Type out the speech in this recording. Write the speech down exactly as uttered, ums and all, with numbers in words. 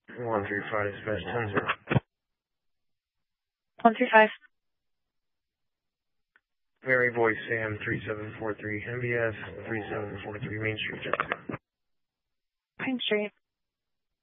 one three five dispatch ten zero. one three five. Mary Boy Sam three seven four three, M B S three seven four three, Main Street, Jet two. Main Street.